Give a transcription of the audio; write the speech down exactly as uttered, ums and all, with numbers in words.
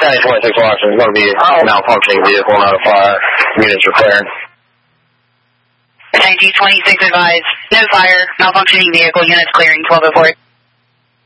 County twenty-six Washington, it's going to be a malfunctioning vehicle, not a fire. Units are clearing. N G twenty-six advised, no fire, malfunctioning vehicle, units clearing, twelve oh four.